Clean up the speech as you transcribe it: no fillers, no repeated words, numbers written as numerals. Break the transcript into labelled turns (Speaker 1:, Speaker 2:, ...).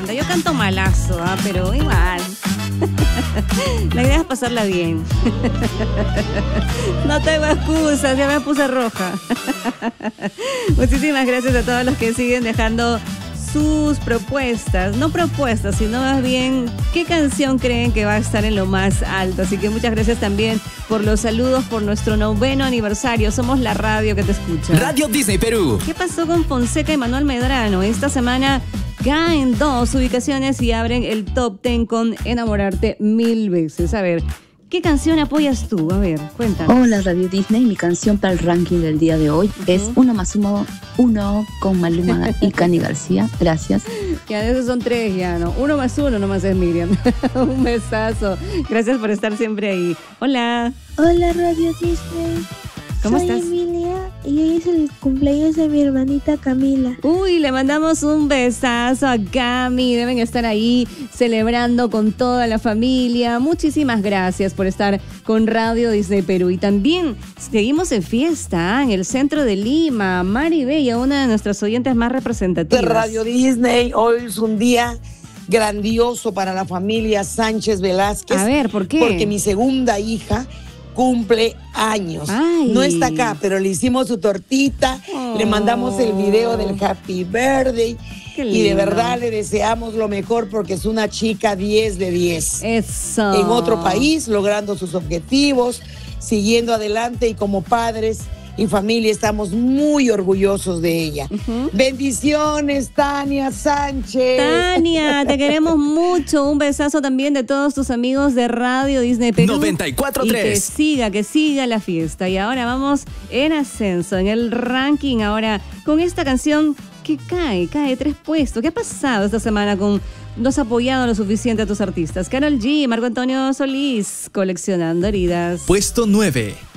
Speaker 1: canta. Yo canto malazo, pero igual. La idea es pasarla bien. No tengo excusas, ya me puse roja. Muchísimas gracias a todos los que siguen dejando sus propuestas, no propuestas, sino más bien qué canción creen que va a estar en lo más alto. Así que muchas gracias también por los saludos por nuestro 9º aniversario. Somos la radio que te escucha.
Speaker 2: Radio Disney Perú.
Speaker 1: ¿Qué pasó con Fonseca y Manuel Medrano? Esta semana caen 2 ubicaciones y abren el top 10 con Enamorarte 1000 veces. A ver, ¿qué canción apoyas tú? A ver, cuéntanos.
Speaker 3: Hola Radio Disney, mi canción para el ranking del día de hoy es 1 más 1, 1 con Maluma y Cani García. Gracias.
Speaker 1: Ya, esos son 3 ya, ¿no? 1 más 1 nomás es Miriam. Un besazo. Gracias por estar siempre ahí. Hola.
Speaker 4: Hola Radio Disney.
Speaker 1: ¿Cómo
Speaker 4: Soy
Speaker 1: estás?
Speaker 4: Emilia y hoy es el cumpleaños de mi hermanita Camila.
Speaker 1: Uy, le mandamos un besazo a Cami. Deben estar ahí celebrando con toda la familia. Muchísimas gracias por estar con Radio Disney Perú. Y también seguimos en fiesta en el centro de Lima. Mari Bella, una de nuestras oyentes más representativas.
Speaker 5: De Radio Disney, hoy es un día grandioso para la familia Sánchez Velázquez.
Speaker 1: A ver, ¿por qué?
Speaker 5: Porque mi segunda hija cumple años.
Speaker 1: Ay.
Speaker 5: No está acá, pero le hicimos su tortita, le mandamos el video del Happy Birthday.
Speaker 1: Qué
Speaker 5: Y de
Speaker 1: lindo.
Speaker 5: verdad le deseamos lo mejor porque es una chica 10 de 10.
Speaker 1: Eso.
Speaker 5: En otro país, logrando sus objetivos, siguiendo adelante, y como padres y familia estamos muy orgullosos de ella. Bendiciones, Tania Sánchez.
Speaker 1: Tania, te queremos mucho. Un besazo también de todos tus amigos de Radio Disney Perú.
Speaker 2: 94.3.
Speaker 1: Y que siga la fiesta. Y ahora vamos en ascenso, en el ranking ahora, con esta canción que cae 3 puestos. ¿Qué ha pasado esta semana con no has apoyado lo suficiente a tus artistas? Karol G, Marco Antonio Solís, Coleccionando Heridas.
Speaker 2: Puesto 9.